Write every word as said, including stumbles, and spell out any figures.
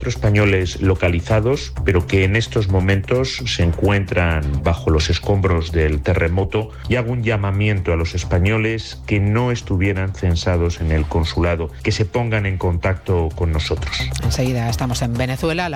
españoles localizados, pero que en estos momentos se encuentran bajo los escombros del terremoto, y hago un llamamiento a los españoles que no estuvieran censados en el consulado, que se pongan en contacto con nosotros. Enseguida estamos en Venezuela.